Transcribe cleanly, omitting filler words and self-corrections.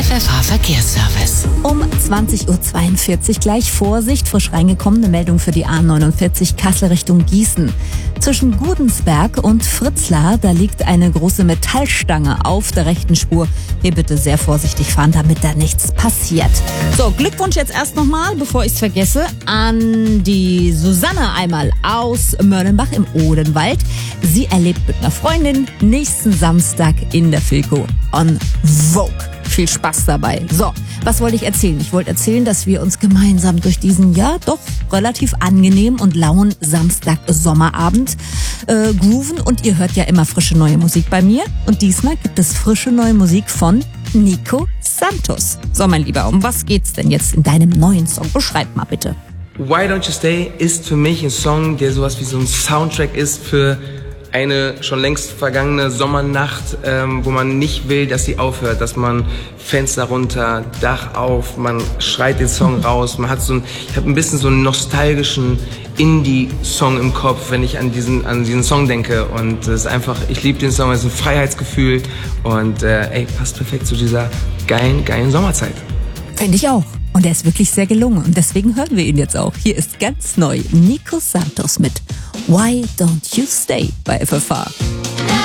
FFH Verkehrsservice. Um 20.42 Uhr gleich Vorsicht, frisch reingekommene Meldung für die A49 Kassel Richtung Gießen. Zwischen Gudensberg und Fritzlar, da liegt eine große Metallstange auf der rechten Spur. Hier bitte sehr vorsichtig fahren, damit da nichts passiert. So, Glückwunsch jetzt erst nochmal, bevor ich es vergesse, an die Susanne einmal aus Mörlenbach im Odenwald. Sie erlebt mit einer Freundin nächsten Samstag in der Filco on Vogue. Viel Spaß dabei. So, was wollte ich erzählen? Ich wollte erzählen, dass wir uns gemeinsam durch diesen, ja, doch relativ angenehmen und lauen Samstag-Sommerabend grooven. Und ihr hört ja immer frische neue Musik bei mir. Und diesmal gibt es frische neue Musik von Nico Santos. So, mein Lieber, um was geht's denn jetzt in deinem neuen Song? Beschreib mal bitte. Why Don't You Stay ist für mich ein Song, der sowas wie so ein Soundtrack ist für eine schon längst vergangene Sommernacht, wo man nicht will, dass sie aufhört, dass man Fenster runter, Dach auf, man schreit den Song raus, man hat ich habe ein bisschen so einen nostalgischen Indie-Song im Kopf, wenn ich an diesen Song denke, und es ist einfach, ich liebe den Song, es ist ein Freiheitsgefühl und passt perfekt zu dieser geilen Sommerzeit. Finde ich auch. Und er ist wirklich sehr gelungen und deswegen hören wir ihn jetzt auch. Hier ist ganz neu Nico Santos mit Why Don't You Stay bei FFH.